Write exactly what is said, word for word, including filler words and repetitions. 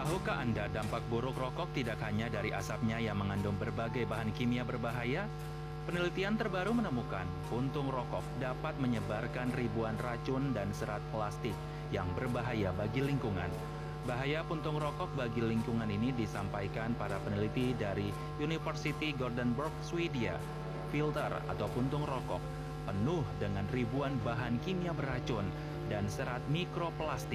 Tahukah Anda dampak buruk rokok tidak hanya dari asapnya yang mengandung berbagai bahan kimia berbahaya? Penelitian terbaru menemukan puntung rokok dapat menyebarkan ribuan racun dan serat plastik yang berbahaya bagi lingkungan. Bahaya puntung rokok bagi lingkungan ini disampaikan para peneliti dari University Gothenburg, Swedia. Filter atau puntung rokok penuh dengan ribuan bahan kimia beracun dan serat mikroplastik